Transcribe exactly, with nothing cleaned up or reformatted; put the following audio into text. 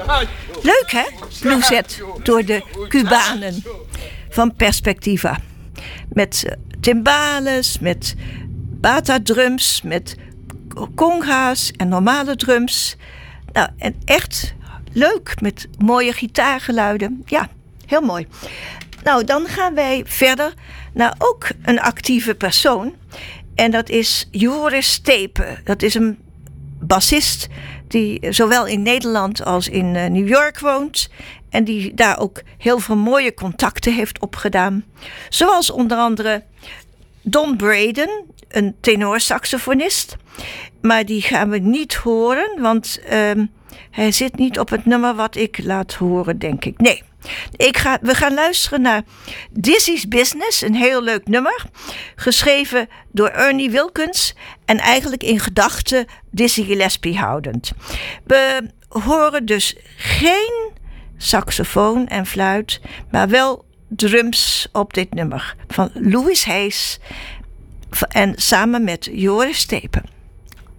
Leuk hè? Blueset door de Cubanen van Perspectiva. Met uh, timbales, met bata-drums, met conga's en normale drums. Nou, en echt leuk met mooie gitaargeluiden. Ja, heel mooi. Nou, dan gaan wij verder naar ook een actieve persoon. En dat is Joris Stepe. Dat is een bassist die zowel in Nederland als in uh, New York woont. En die daar ook heel veel mooie contacten heeft opgedaan. Zoals onder andere Don Braden, een tenorsaxofonist. Maar die gaan we niet horen, want uh, hij zit niet op het nummer wat ik laat horen, denk ik. Nee. Ik ga, we gaan luisteren naar Dizzy's Business, een heel leuk nummer. Geschreven door Ernie Wilkins en eigenlijk in gedachten Dizzy Gillespie houdend. We horen dus geen saxofoon en fluit, maar wel drums op dit nummer van Louis Hayes en samen met Joris Stepe.